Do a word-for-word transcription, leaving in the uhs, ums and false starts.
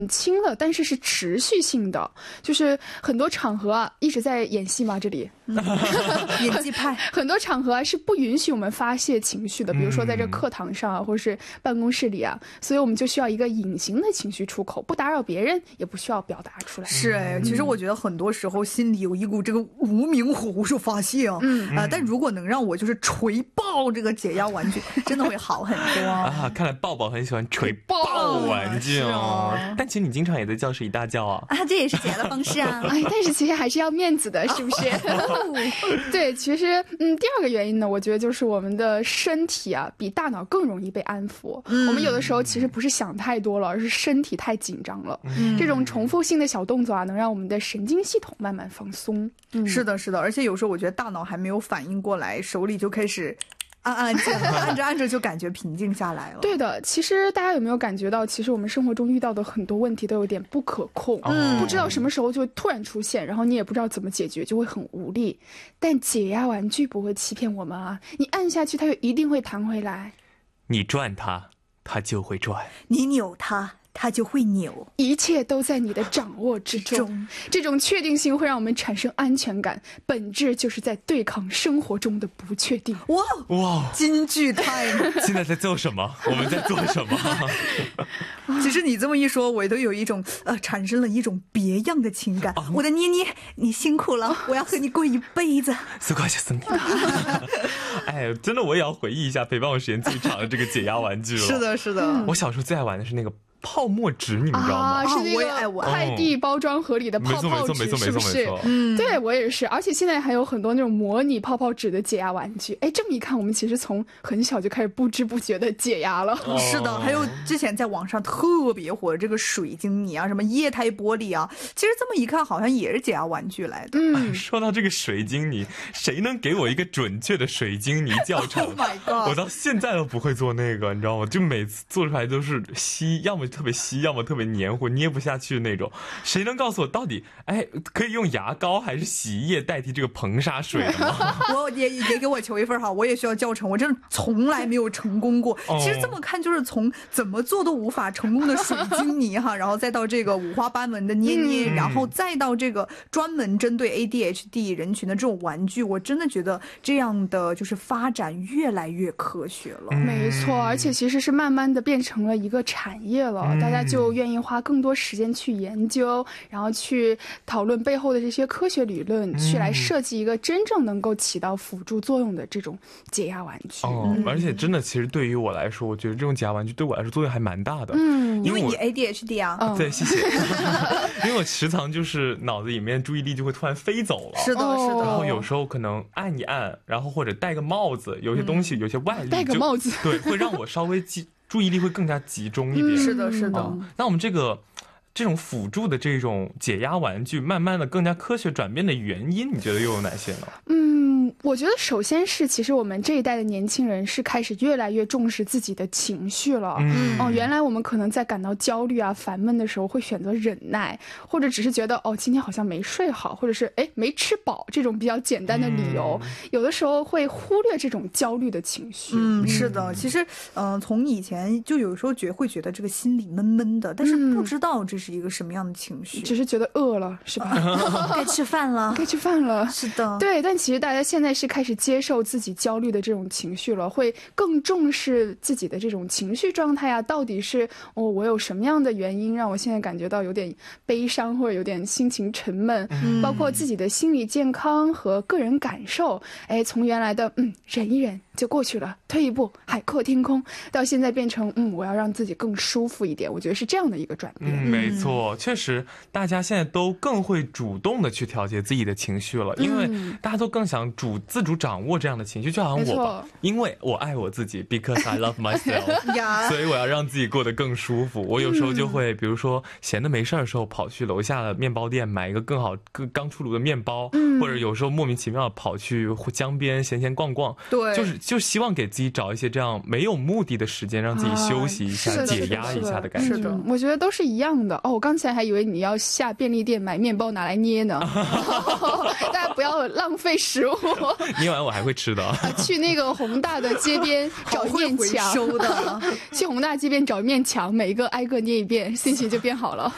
轻了，但是是持续性的，就是很多场合啊一直在演戏嘛，这里、嗯、 演技派很多场合啊是不允许我们发泄情绪的，比如说在这课堂上啊，或者是办公室里啊，所以我们就需要一个隐形的情绪出口，不打扰别人，也不需要表达出来。 是哎，其实我觉得很多时候心里有一股这个无名火无处发泄啊，嗯啊、呃，但如果能让我就是锤爆这个解压玩具，真的会好很多啊。看来抱抱很喜欢锤爆玩具哦，但其实你经常也在教室里大叫啊， 啊，这也是解压的方式啊。 哎，但是其实还是要面子的，是不是？对，其实嗯，第二个原因呢，我觉得就是我们的身体啊，比大脑更容易被安抚。嗯、我们有的时候其实不是想太多了，而是身体太紧张了。嗯、这种重复性的小动作啊，能让我们的神经系统慢慢放松。 嗯、是的，是的，而且有时候我觉得大脑还没有反应过来，手里就开始按按键，按着按着就感觉平静下来了。 对的，其实大家有没有感觉到，其实我们生活中遇到的很多问题都有点不可控，嗯，不知道什么时候就突然出现，然后你也不知道怎么解决，就会很无力。但解压玩具不会欺骗我们啊，你按下去它就一定会弹回来， 你转它它就会转， 你扭它它就会扭， 一切都在你的掌握之中。这种确定性会让我们产生安全感，本质就是在对抗生活中的不确定。 哇哇， 金句太现在在做什么？我们在做什么？ 其实你这么一说，我都有一种呃，产生了一种别样的情感。哦、我的捏捏，你辛苦了，我要和你过一辈子。 苏瓜谢思密达。哎，真的，我也要回忆一下陪伴我时间最长的这个解压玩具了。 是的，是的、嗯， 我小时候最爱玩的是那个泡沫纸，你们知道吗？ 啊，是那个快递包装盒里的泡泡纸，是不是？嗯，对，我也是。而且现在还有很多那种模拟泡泡纸的解压玩具。哎，这么一看，我们其实从很小就开始不知不觉的解压了。 哦、是的，还有之前在网上特别火的这个水晶泥啊，什么液态玻璃啊，其实这么一看，好像也是解压玩具来的。 嗯，说到这个水晶泥，谁能给我一个准确的水晶泥教程 ？Oh my god！ 我到现在都不会做那个，你知道吗？就每次做出来都是稀，要么特别稀，要么特别黏糊，捏不下去那种。谁能告诉我到底哎可以用牙膏还是洗衣液代替这个硼砂水吗？ 我也也给我求一份哈，我也需要教程，我真的从来没有成功过。哦、其实这么看就是从怎么做都无法成功的水晶泥哈，然后再到这个五花八门的捏捏、嗯，然后再到这个专门针对 A D H D 人群的这种玩具，我真的觉得这样的就是发展越来越科学了。 嗯、没错，而且其实是慢慢的变成了一个产业了，嗯、大家就愿意花更多时间去研究，然后去讨论背后的这些科学理论，嗯、去来设计一个真正能够起到辅助作用的这种解压玩具。 哦，嗯、而且真的，其实对于我来说，我觉得这种解压玩具对我来说作用还蛮大的。 嗯，因为你 A D H D 啊。 对，谢谢。因为我时常就是脑子里面注意力就会突然飞走了。 是的，是的。 然后有时候可能按一按，然后或者戴个帽子，有些东西、嗯、有些外力， 戴个帽子， 对，会让我稍微集注意力会更加集中一点。 嗯、是的，是的、 嗯。那我们这个。这种辅助的这种解压玩具慢慢的更加科学转变的原因，你觉得又有哪些呢？ 嗯，我觉得首先是其实我们这一代的年轻人是开始越来越重视自己的情绪了。嗯，哦，原来我们可能在感到焦虑啊烦闷的时候会选择忍耐，或者只是觉得哦今天好像没睡好，或者是哎没吃饱，这种比较简单的理由、嗯、有的时候会忽略这种焦虑的情绪。 嗯，是的，其实嗯、呃，从以前就有时候觉会觉得这个心里闷闷的，但是不知道这是一个什么样的情绪， 只是觉得饿了是吧？ 该吃饭了， 该吃饭了。 是的， 对。但其实大家现在是开始接受自己焦虑的这种情绪了，会更重视自己的这种情绪状态啊，到底是哦我有什么样的原因让我现在感觉到有点悲伤或者有点心情沉闷、嗯、包括自己的心理健康和个人感受。哎，从原来的嗯忍一忍就过去了，退一步海阔天空，到现在变成嗯我要让自己更舒服一点，我觉得是这样的一个转变。 嗯，没错，确实大家现在都更会主动的去调节自己的情绪了，因为大家都更想主自主掌握这样的情绪，就好像我吧，因为我爱我自己 because I love myself 所以我要让自己过得更舒服。我有时候就会比如说闲的没事的时候跑去楼下的面包店买一个更好更刚出炉的面包、嗯、或者有时候莫名其妙跑去江边闲闲逛逛， 对， 就是就希望给自己找一些这样没有目的的时间，让自己休息一下、啊、解压一下的感觉。 是的，我觉得都是一样的。哦，我刚才还以为你要下便利店买面包拿来捏呢大家不要浪费食物捏完我还会吃的、啊、 去那个宏大的街边找一面墙收的去宏大街边找一面墙，每一个挨个捏一遍，心情就变好了。